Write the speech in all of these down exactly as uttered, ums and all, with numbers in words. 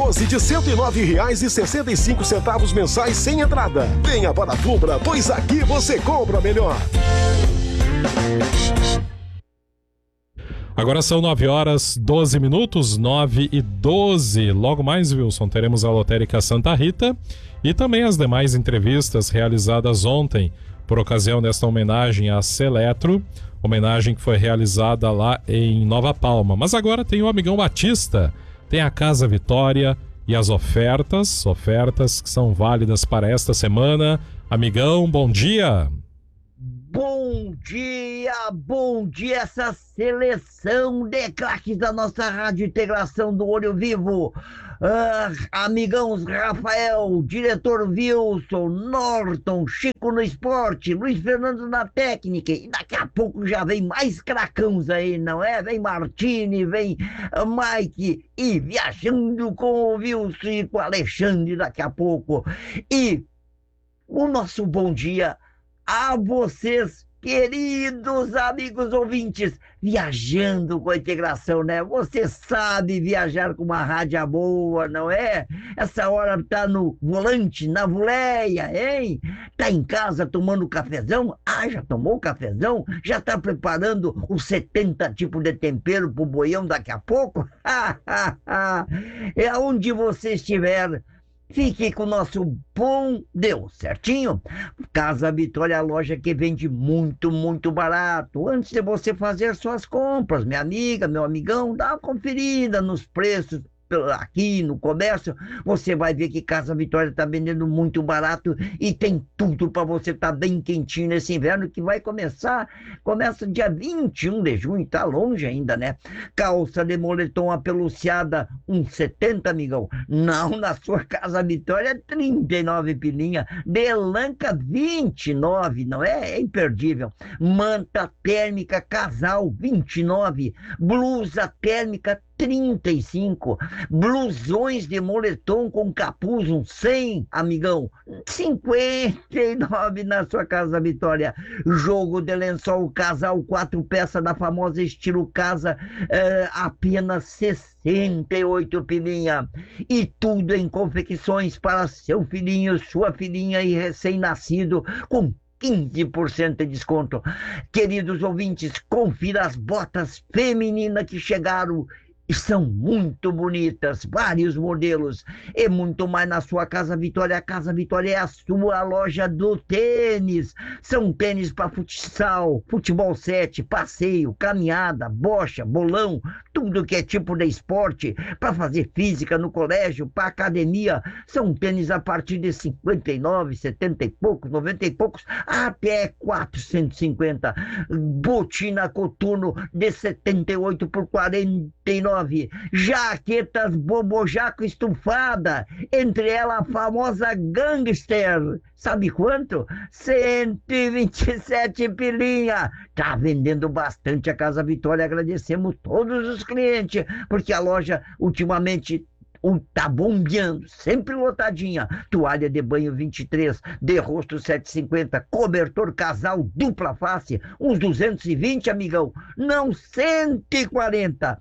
doze de cento e nove reais e sessenta e cinco centavos mensais sem entrada. Venha para a Fubra, pois aqui você compra melhor. Agora são nove horas, doze minutos, nove e doze. Logo mais, Wilson, teremos a Lotérica Santa Rita e também as demais entrevistas realizadas ontem por ocasião desta homenagem à Seletro, homenagem que foi realizada lá em Nova Palma. Mas agora tem o Amigão Batista, tem a Casa Vitória e as ofertas, ofertas que são válidas para esta semana. Amigão, bom dia! Bom dia, bom dia, essa seleção de craques da nossa Rádio Integração do Olho Vivo. Ah, amigãos Rafael, diretor Wilson, Norton, Chico no esporte, Luiz Fernando na técnica, e daqui a pouco já vem mais cracãos aí, não é? Vem Martini, vem Mike, e viajando com o Wilson e com o Alexandre daqui a pouco. E o nosso bom dia a vocês, queridos amigos ouvintes, viajando com a integração, né? Você sabe viajar com uma rádio boa, não é? Essa hora tá no volante, na voleia, hein? Tá em casa tomando cafezão? Ah, já tomou cafezão? Já tá preparando os setenta tipos de tempero pro boião daqui a pouco? É onde você estiver, fique com o nosso bom Deus, certinho? Casa Vitória, a loja que vende muito, muito barato. Antes de você fazer suas compras, minha amiga, meu amigão, dá uma conferida nos preços aqui no comércio. Você vai ver que Casa Vitória está vendendo muito barato e tem tudo para você estar tá bem quentinho nesse inverno que vai começar, começa dia vinte e um de junho, tá longe ainda, né? Calça de moletom apeluciada, uns setenta, amigão. Não, na sua Casa Vitória, trinta e nove pilinha. Delanca, vinte e nove, não é? É imperdível. Manta térmica casal, vinte e nove. Blusa térmica, trinta e cinco. Blusões de moletom com capuz, um cem, amigão, cinquenta e nove na sua Casa Vitória. Jogo de lençol casal, quatro peças da famosa estilo casa, é, apenas sessenta e oito pilinha. E tudo em confecções para seu filhinho, sua filhinha e recém-nascido, com quinze por cento de desconto. Queridos ouvintes, confira as botas femininas que chegaram. São muito bonitas, vários modelos e muito mais na sua Casa Vitória. A Casa Vitória é a sua loja do tênis. São tênis para futsal, futebol sete, passeio, caminhada, bocha, bolão, tudo que é tipo de esporte, para fazer física no colégio, para academia. São tênis a partir de cinquenta e nove, setenta e poucos, noventa e poucos, até quatrocentos e cinquenta. Botina coturno de setenta e oito por quarenta e nove. Jaquetas bobojaco estufada, entre ela a famosa Gangster. Sabe quanto? cento e vinte e sete pilinha. Tá vendendo bastante a Casa Vitória. Agradecemos todos os clientes, porque a loja ultimamente tá bombeando, sempre lotadinha. Toalha de banho vinte e três, de rosto setecentos e cinquenta, cobertor casal dupla face, uns duzentos e vinte, amigão. Não, cento e quarenta.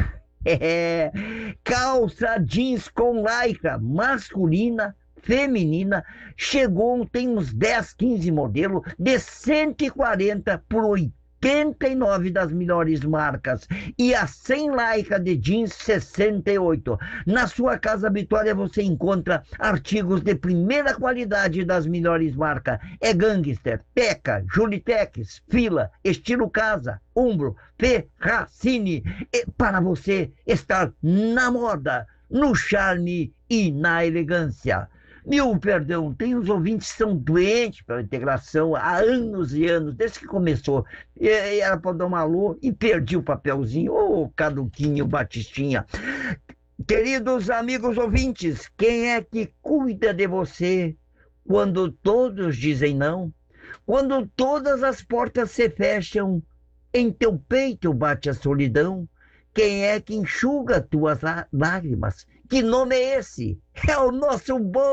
É, calça jeans com lycra, masculina, feminina, chegou, tem uns dez, quinze modelos, de cento e quarenta por oitenta e nove das melhores marcas, e a sem lycra de jeans sessenta e oito. Na sua Casa Vitória você encontra artigos de primeira qualidade das melhores marcas. É Gangster, Teca, Julitex, Fila, Estilo Casa, Umbro, Ferracini, e para você estar na moda, no charme e na elegância. Mil perdão, tem os ouvintes que são doentes pela integração há anos e anos, desde que começou. E era para dar uma alô e perdi o papelzinho. Ô, oh, Caduquinho, Batistinha. Queridos amigos ouvintes, quem é que cuida de você quando todos dizem não? Quando todas as portas se fecham, em teu peito bate a solidão? Quem é que enxuga tuas lágrimas? Que nome é esse? É o nosso bom